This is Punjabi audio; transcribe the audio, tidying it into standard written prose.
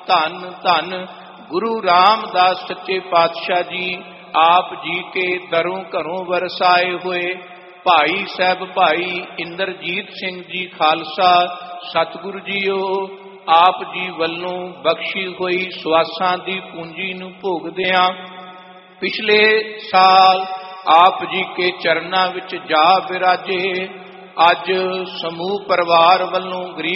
ਧੰਨ ਧੰਨ ਗੁਰੂ ਰਾਮਦਾਸ ਸੱਚੇ ਪਾਤਸ਼ਾਹ ਜੀ। ਆਪ ਜੀ ਕੇ ਦਰੋਂ ਘਰੋਂ ਵਰਸਾਏ ਹੋਏ ਭਾਈ ਸਾਹਿਬ ਭਾਈ ਇੰਦਰਜੀਤ ਸਿੰਘ ਜੀ ਖਾਲਸਾ ਸਤਿਗੁਰੂ ਜੀਓ, ਆਪ ਜੀ ਵੱਲੋਂ ਬਖਸ਼ੀ ਹੋਈ ਸਵਾਸਾਂ ਦੀ ਪੂੰਜੀ ਨੂੰ ਭੋਗਦਿਆਂ ਪਿਛਲੇ ਸਾਲ ਆਪ ਜੀ ਕੇ ਚਰਨਾਂ ਵਿੱਚ ਜਾ ਬਿਰਾਜੇ। ਅੱਜ ਸਮੂਹ ਪਰਿਵਾਰ ਵੱਲੋਂ ਗਰੀਬ